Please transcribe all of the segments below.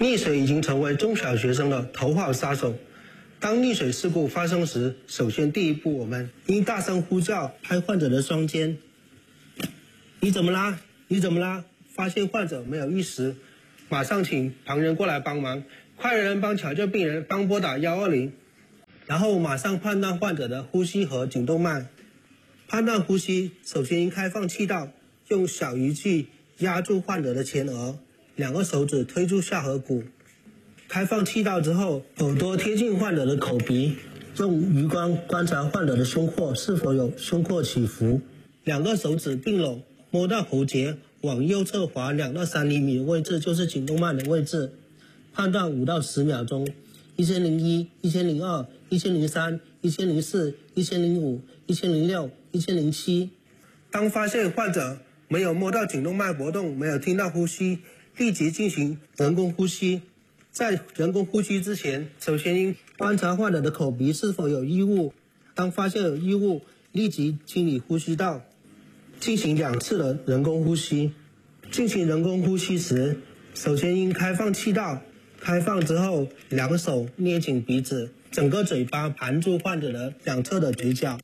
溺水已经成为中小学生的头号杀手。当溺水事故发生时，首先第一步，我们应大声呼叫，拍患者的双肩。你怎么啦？你怎么啦？发现患者没有意识，马上请旁人过来帮忙，快人帮抢救病人，帮拨打120。然后马上判断患者的呼吸和颈动脉。判断呼吸，首先应开放气道，用小仪器压住患者的前额，2个手指推出下颌骨。开放气道之后，耳朵贴近患者的口鼻，用余光观察患者的胸廓是否有胸廓起伏。2个手指并拢，摸到喉结，往右侧滑2到3厘米的位置就是颈动脉的位置。判断5到10秒钟。1001、1002、1003、1004、1005、1006、1007。当发现患者没有摸到颈动脉搏动，没有听到呼吸，立即进行人工呼吸。在人工呼吸之前，首先应观察患者的口鼻是否有异物，当发现有异物，立即清理呼吸道，进行2次的人工呼吸。进行人工呼吸时，首先应开放气道，开放之后2手捏紧鼻子，整个嘴巴含住患者的2侧的嘴角。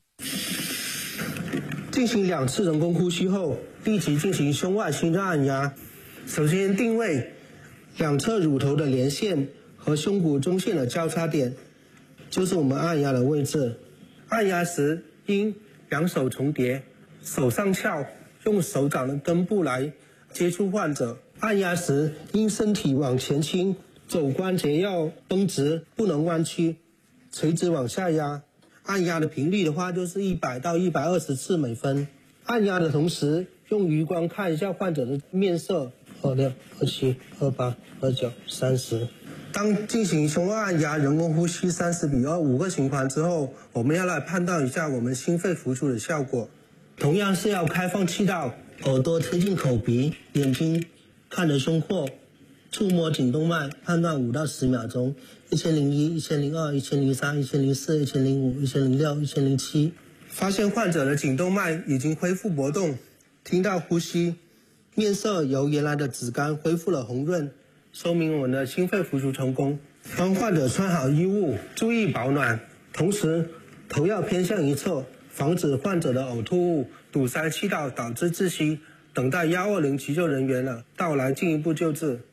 进行2次人工呼吸后，立即进行胸外心脏按压。首先定位2侧乳头的连线和胸骨中线的交叉点，就是我们按压的位置。按压时应2手重叠，手上翘，用手掌的根部来接触患者。按压时应身体往前倾，肘关节要绷直，不能弯曲，垂直往下压。按压的频率的话，就是100到120次每分。按压的同时，用余光看一下患者的面色，26、27、28、29、30。当进行胸外按压人工呼吸30:2 5个循环之后，我们要来判断一下我们心肺复苏的效果。同样是要开放气道，耳朵贴近口鼻，眼睛看着胸廓，触摸颈动脉，判断5到10秒钟。1001、1002、1003、1004、1005、1006、1007。发现患者的颈动脉已经恢复搏动，听到呼吸，面色由原来的紫干恢复了红润，说明我们的心肺复苏成功。帮患者穿好衣物，注意保暖，同时头要偏向一侧，防止患者的呕吐物堵塞气道导致窒息。等待120急救人员的到来进一步救治。